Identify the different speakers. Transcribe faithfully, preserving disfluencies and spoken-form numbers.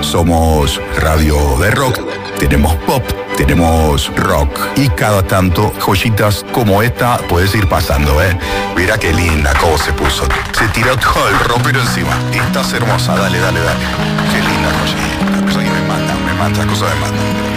Speaker 1: Somos radio de rock, tenemos pop, tenemos rock y cada tanto joyitas como esta puedes ir pasando, ¿eh? Mira qué linda cómo se puso. Se tiró todo el ropero encima. Y estás hermosa, dale, dale, dale. Qué linda joyita. Me manda, me manda, cosas me mandan.